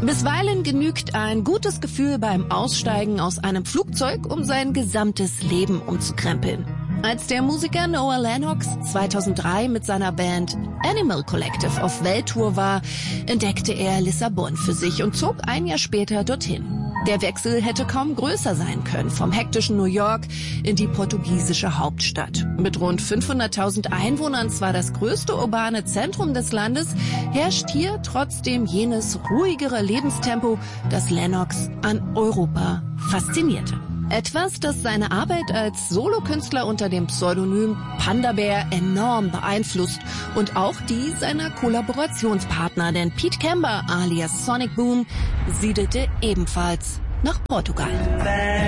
Bisweilen genügt ein gutes Gefühl beim Aussteigen aus einem Flugzeug, um sein gesamtes Leben umzukrempeln. Als der Musiker Noah Lennox 2003 mit seiner Band Animal Collective auf Welttour war, entdeckte er Lissabon für sich und zog ein Jahr später dorthin. Der Wechsel hätte kaum größer sein können, vom hektischen New York in die portugiesische Hauptstadt. Mit rund 500.000 Einwohnern zwar das größte urbane Zentrum des Landes, herrscht hier trotzdem jenes ruhigere Lebenstempo, das Lennox an Europa faszinierte. Etwas, das seine Arbeit als Solokünstler unter dem Pseudonym Panda Bear enorm beeinflusst und auch die seiner Kollaborationspartner, denn Pete Kember alias Sonic Boom siedelte ebenfalls nach Portugal.